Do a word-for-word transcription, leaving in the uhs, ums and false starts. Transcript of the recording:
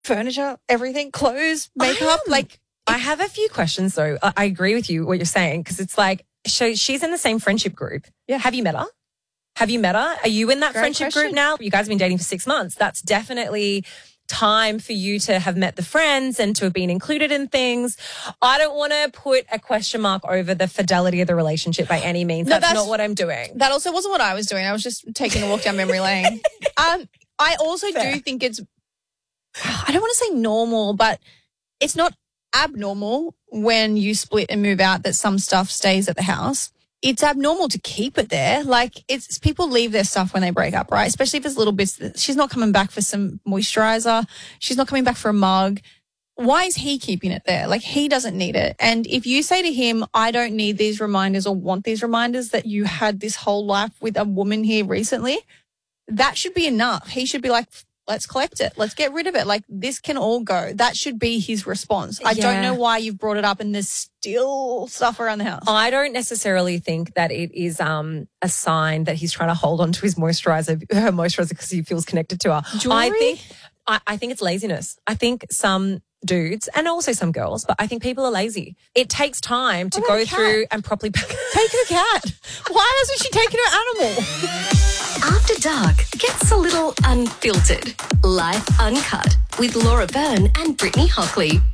furniture, everything, clothes, makeup. Like, I have a few questions though. I, I agree with you what you're saying because it's like, so she's in the same friendship group. Yeah. Have you met her? Have you met her? Are you in that Great friendship question. group now? You guys have been dating for six months. That's definitely time for you to have met the friends and to have been included in things. I don't want to put a question mark over the fidelity of the relationship by any means. No, that's, that's- not what I'm doing. that also wasn't what I was doing. I was just taking a walk down memory lane. Um, I also Fair. do think it's, I don't want to say normal, but it's not abnormal when you split and move out that some stuff stays at the house. It's abnormal to keep it there. Like, it's people leave their stuff when they break up, right? Especially if it's little bits. She's not coming back for some moisturizer. She's not coming back for a mug. Why is he keeping it there? Like, he doesn't need it. And if you say to him, I don't need these reminders or want these reminders that you had this whole life with a woman here recently, that should be enough. He should be like, let's collect it. Let's get rid of it. Like, this can all go. That should be his response. I Yeah. don't know why you've brought it up and there's still stuff around the house. I don't necessarily think that it is um, a sign that he's trying to hold on to his moisturizer, her moisturizer, because he feels connected to her. Jewelry? I think, I, I think it's laziness. I think some dudes and also some girls, but I think people are lazy. It takes time to What go about a cat? through and properly pack. Take the cat. Why hasn't she taken her animal? After Dark gets a little unfiltered. Life Uncut with Laura Byrne and Brittany Hockley.